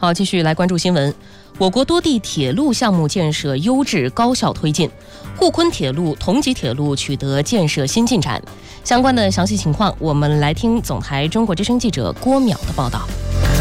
好，继续来关注新闻。我国多地铁路项目建设优质高效推进，沪昆铁路、同济铁路取得建设新进展。相关的详细情况，我们来听总台中国之声记者郭淼的报道。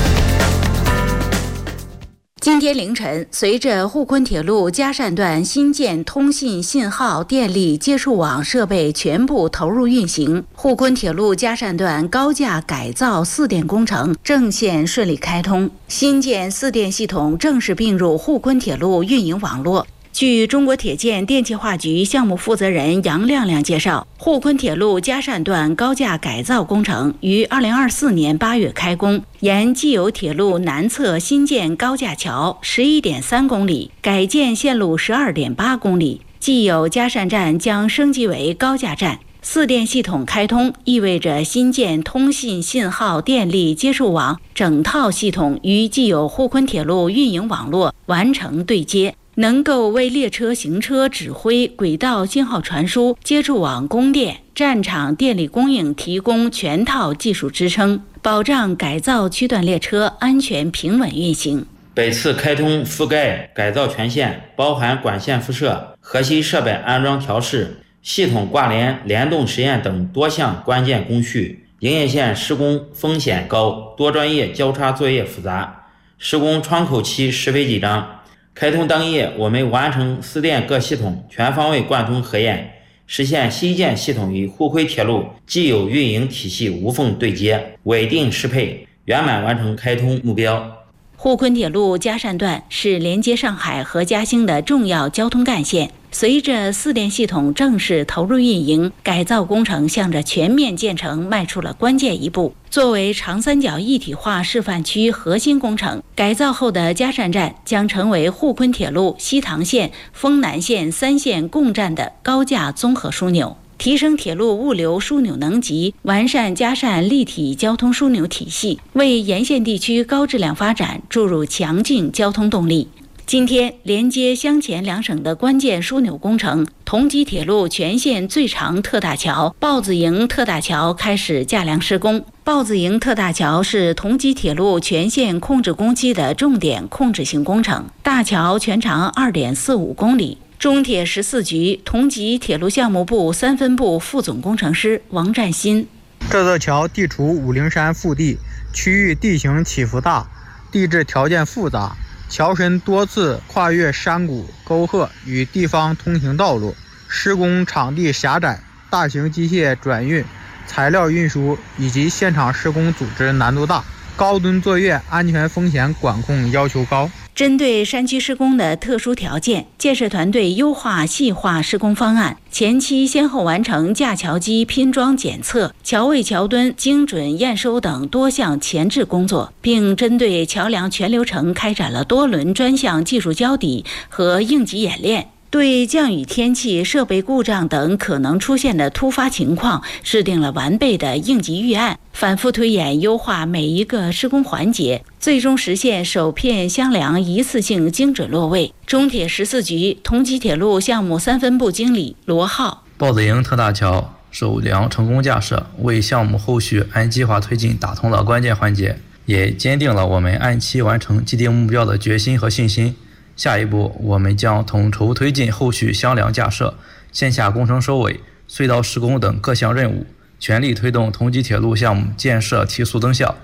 今天凌晨，随着沪昆铁路嘉善段新建通信信号电力接触网设备全部投入运行，沪昆铁路嘉善段高架改造4电工程正线顺利开通，新建4电系统正式并入沪昆铁路运营网络。据中国铁建电气化局项目负责人杨亮亮介绍，沪昆铁路嘉善段高架改造工程于2024年8月开工，沿既有铁路南侧新建高架桥11.3公里，改建线路12.8公里，既有嘉善站将升级为高架站。4电系统开通意味着新建通信信号电力接触网整套系统与既有沪昆铁路运营网络完成对接，能够为列车行车指挥、轨道信号传输、接触网供电、站场电力供应提供全套技术支撑，保障改造区段列车安全平稳运行。 本次开通覆盖改造全线，包含管线辐射、核心设备安装调试、系统挂联、联动实验等多项关键工序。营业线施工风险高，多专业交叉作业复杂，施工窗口期十分紧张。开通当夜，我们完成4电各系统全方位贯通核验，实现新建系统与沪昆铁路既有运营体系无缝对接，稳定适配，圆满完成开通目标。 沪昆铁路嘉善段是连接上海和嘉兴的重要交通干线。随着4电系统正式投入运营，改造工程向着全面建成迈出了关键一步。作为长三角一体化示范区核心工程，改造后的嘉善站将成为沪昆铁路西塘线、丰南线3线共站的高架综合枢纽，提升铁路物流枢纽能级，完善嘉善立体交通枢纽体系，为沿线地区高质量发展注入强劲交通动力。今天，连接湘黔2省的关键枢纽工程同济铁路全线最长特大桥豹子营特大桥开始架梁施工。豹子营特大桥是同济铁路全线控制工期的重点控制性工程，大桥全长2.45公里。中铁14局同济铁路项目部3分部副总工程师王占新： 这座桥地处武陵山腹地，区域地形起伏大，地质条件复杂，桥身多次跨越山谷、沟壑与地方通行道路，施工场地狭窄，大型机械转运、材料运输以及现场施工组织难度大，高蹲作业安全风险管控要求高。 针对山区施工的特殊条件，建设团队优化细化施工方案，前期先后完成架桥基拼装检测、桥位桥墩精准验收等多项前置工作，并针对桥梁全流程开展了多轮专项技术交底和应急演练，对降雨天气、设备故障等可能出现的突发情况制定了完备的应急预案，反复推演优化每一个施工环节，最终实现首片箱梁一次性精准落位。中铁14局同济铁路项目3分部经理罗浩： 豹子营特大桥首梁成功架设，为项目后续按计划推进打通了关键环节，也坚定了我们按期完成既定目标的决心和信心。下一步，我们将统筹推进后续箱梁架设、线下工程收尾、隧道施工等各项任务，全力推动同济铁路项目建设提速增效。